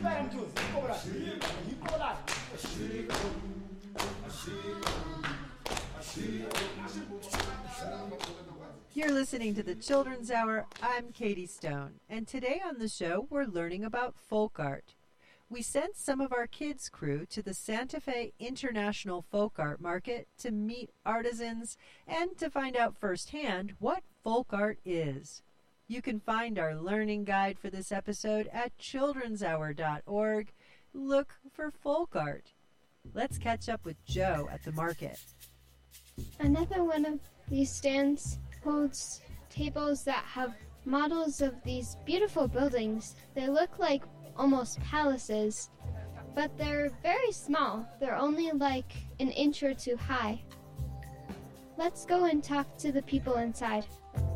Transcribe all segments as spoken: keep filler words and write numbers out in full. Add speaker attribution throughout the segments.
Speaker 1: You're listening to the Children's Hour. I'm Katie Stone, and today on the show we're learning about folk art. We sent some of our kids' crew to the Santa Fe International Folk Art Market to meet artisans and to find out firsthand what folk art is. You can find our learning guide for this episode at children's hour dot org. Look for folk art. Let's catch up with Joe at the market.
Speaker 2: Another one of these stands holds tables that have models of these beautiful buildings. They look like almost palaces, but they're very small. They're only like an inch or two high. Let's go and talk to the people inside.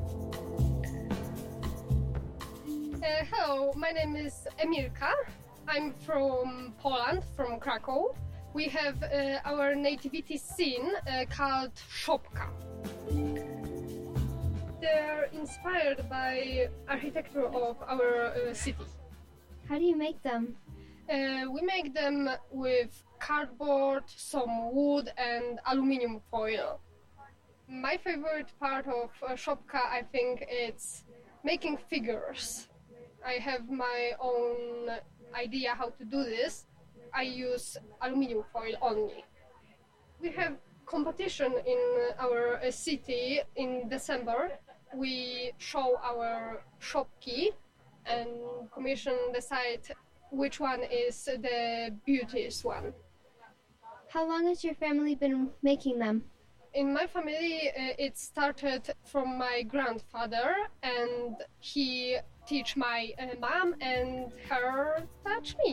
Speaker 3: Uh, hello, my name is Emilka. I'm from Poland, from Krakow. We have uh, our nativity scene uh, called Szopka. They're inspired by architecture of our uh, city.
Speaker 2: How do you make them?
Speaker 3: Uh, we make them with cardboard, some wood and aluminium foil. My favorite part of uh, Szopka, I think, it's making figures. I have my own idea how to do this. I use aluminium foil only. We have competition in our uh, city in December. We show our Szopki and commission decide which one is the beauteous one.
Speaker 2: How long has your family been making them?
Speaker 3: In my family, uh, it started from my grandfather, and he teach my uh, mom, and her touch me.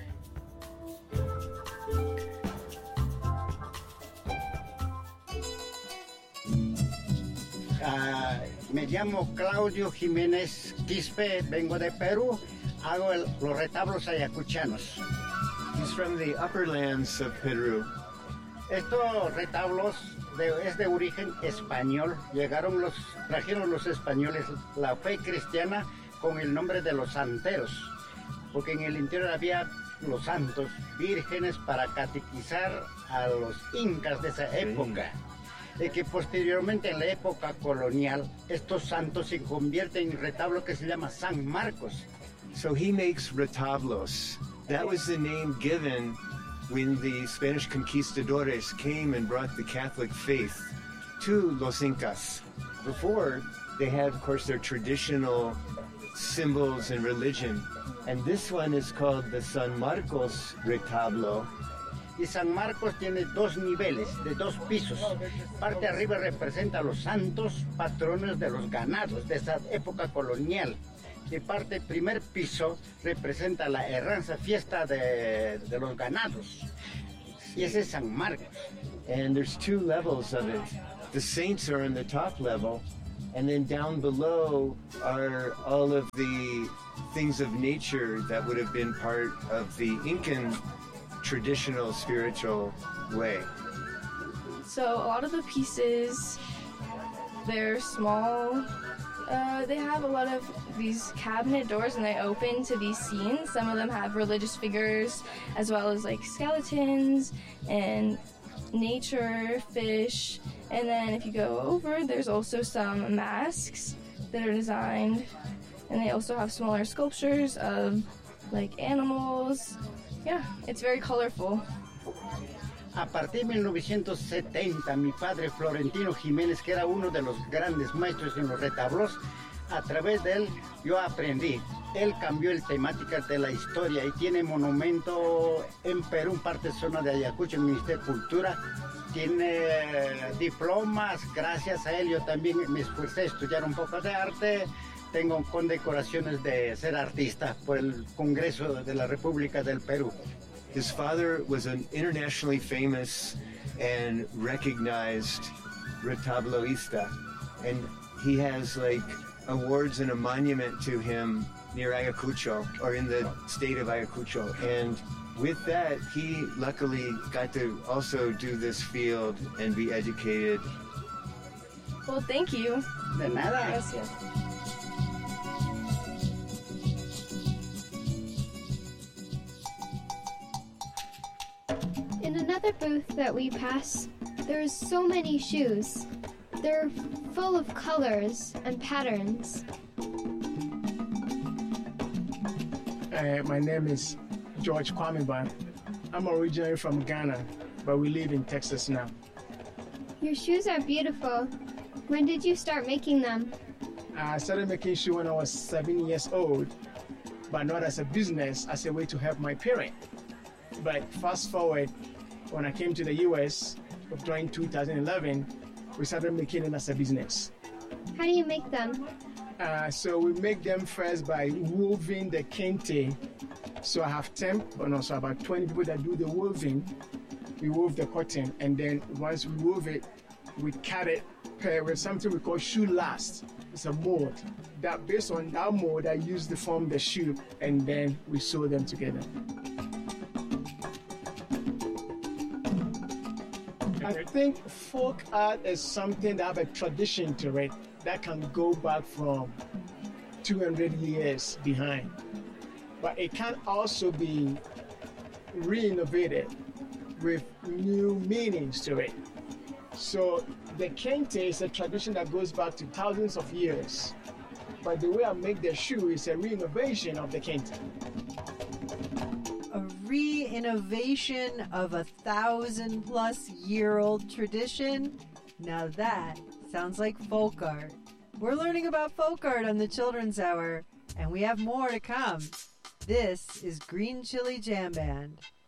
Speaker 4: Uh, me llamo Claudio Jiménez Quispe, vengo de Perú, hago el, los retablos ayacuchanos.
Speaker 5: He's from the upper lands of Peru.
Speaker 4: Estos retablos de, es de origen español. Llegaron los, trajeron los españoles la fe cristiana con el nombre de los santeros, porque en el interior había los santos vírgenes para catequizar a los incas de esa época. De que posteriormente en la época colonial estos santos se convierten en retablo que se llama San Marcos.
Speaker 5: So he makes retablos. That was the name given when the Spanish conquistadores came and brought the Catholic faith to los Incas. Before, they had, of course, their traditional symbols and religion. And this one is called the San Marcos retablo.
Speaker 4: Y San Marcos tiene dos niveles, de dos pisos. Parte arriba representa a los santos patronos de los ganados de esa época colonial. Y parte primer piso representa la herranza fiesta de, de los ganados. Y ese es San Marcos.
Speaker 5: And there's two levels of it. The saints are in the top level, and then down below are all of the things of nature that would have been part of the Incan traditional spiritual way.
Speaker 6: So a lot of the pieces, they're small. Uh, they have a lot of these cabinet doors and they open to be seen. Some of them have religious figures as well as like skeletons and nature, fish. And then if you go over, there's also some masks that are designed. And they also have smaller sculptures of like animals. Yeah, it's very colorful.
Speaker 4: A partir de mil novecientos setenta, mi padre Florentino Jiménez, que era uno de los grandes maestros en los retablos, a través de él yo aprendí. Él cambió el temática de la historia y tiene monumento en Perú, parte zona de Ayacucho, el Ministerio de Cultura. Tiene diplomas, gracias a él yo también me esforcé a estudiar un poco de arte. Tengo condecoraciones de ser artista por el Congreso de la República del Perú.
Speaker 5: His father was an internationally famous and recognized retabloista, and he has like awards and a monument to him near Ayacucho, or in the state of Ayacucho. And with that, he luckily got to also do this field and be educated.
Speaker 6: Well, thank you.
Speaker 4: De nada.
Speaker 6: Gracias.
Speaker 2: another booth that we pass, there's so many shoes. They're full of colors and patterns.
Speaker 7: Uh, my name is George Kwame. I'm originally from Ghana, but we live in Texas now.
Speaker 2: Your shoes are beautiful. When did you start making them?
Speaker 7: I started making shoes when I was seven years old, but not as a business, as a way to help my parents. But fast forward, when I came to the U S during two thousand eleven, we started making them as a business.
Speaker 2: How do you make them?
Speaker 7: Uh, so we make them first by woven the kente. So I have ten, and also about twenty people that do the woven. We wove the cotton, and then once we wove it, we cut it per with something we call shoe last. It's a mold. That based on that mold, I use to form the shoe, and then we sew them together. I think folk art is something that have a tradition to it that can go back from two hundred years behind. But it can also be re-innovated with new meanings to it. So the kente is a tradition that goes back to thousands of years. But the way I make the shoe is a re-innovation of the kente.
Speaker 1: A re-innovation of a thousand plus year old tradition? Now that sounds like folk art. We're learning about folk art on the Children's Hour, and we have more to come. This is Green Chili Jam Band.